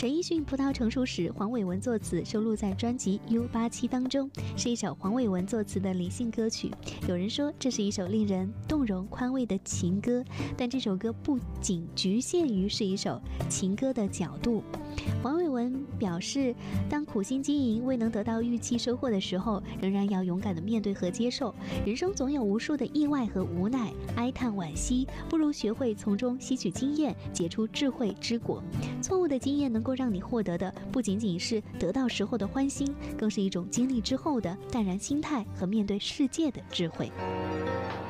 陈奕迅《葡萄成熟时》，黄伟文作词，收录在专辑 U87 当中，是一首黄伟文作词的理性歌曲。有人说这是一首令人动容宽慰的情歌，但这首歌不仅局限于是一首情歌的角度。黄伟文表示，当苦心经营未能得到预期收获的时候，仍然要勇敢地面对和接受。人生总有无数的意外和无奈，哀叹惋惜，不如学会从中吸取经验，结出智慧之果。错误的经验能够让你获得的不仅仅是得到时候的欢心，更是一种经历之后的淡然心态和面对世界的智慧。